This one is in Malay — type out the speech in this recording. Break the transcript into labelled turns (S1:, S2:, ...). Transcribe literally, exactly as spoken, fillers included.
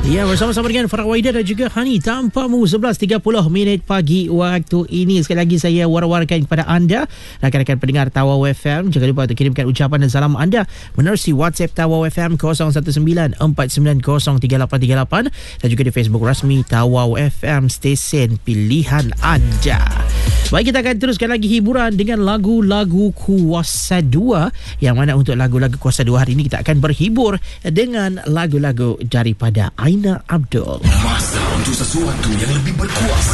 S1: Ya, bersama-sama dengan Farah Waida dan juga Hani tanpamu sebelas tiga puluh minit pagi waktu ini. Sekali lagi saya war-warkan kepada anda, rakan-rakan pendengar Tawau F M, jangan lupa untuk kirimkan ucapan dan salam anda menerusi WhatsApp Tawau F M kosong satu sembilan empat sembilan kosong tiga lapan tiga lapan dan juga di Facebook rasmi Tawau F M, stesen pilihan anda. Baik, kita akan teruskan lagi hiburan dengan lagu-lagu Kuasa dua, yang mana untuk lagu-lagu Kuasa dua hari ini kita akan berhibur dengan lagu-lagu daripada Aina Abdul.
S2: Masa untuk sesuatu yang lebih berkuasa.